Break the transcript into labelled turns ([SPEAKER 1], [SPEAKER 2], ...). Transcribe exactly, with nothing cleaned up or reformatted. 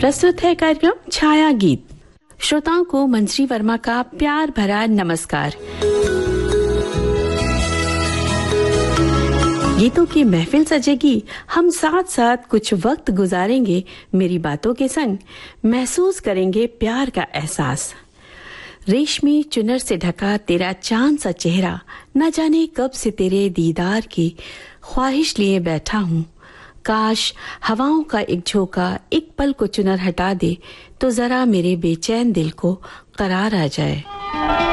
[SPEAKER 1] प्रस्तुत है कार्यक्रम छाया गीत। श्रोताओं को मंजरी वर्मा का प्यार भरा नमस्कार। गीतों की महफिल सजेगी, हम साथ साथ कुछ वक्त गुजारेंगे मेरी बातों के संग, महसूस करेंगे प्यार का एहसास। रेशमी चुनर से ढका तेरा चांद सा चेहरा, न जाने कब से तेरे दीदार की ख्वाहिश लिए बैठा हूँ। काश हवाओं का एक झोंका एक पल को चुनर हटा दे, तो जरा मेरे बेचैन दिल को करार आ जाए।